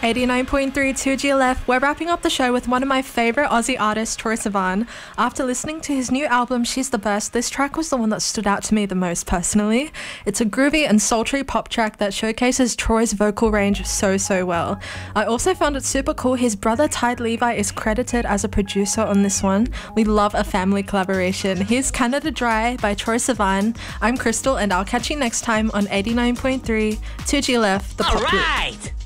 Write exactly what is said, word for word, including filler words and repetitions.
eighty-nine point three two G L F. We're wrapping up the show with one of my favourite Aussie artists, Troye Sivan. After listening to his new album, She's the Best, this track was the one that stood out to me the most personally. It's a groovy and sultry pop track that showcases Troye's vocal range so, so well. I also found it super cool his brother Tide Levi is credited as a producer on this one. We love a family collaboration. Here's Canada Dry by Troye Sivan. I'm Crystal and I'll catch you next time on eighty-nine point three two G L F, the All Pop Group. right!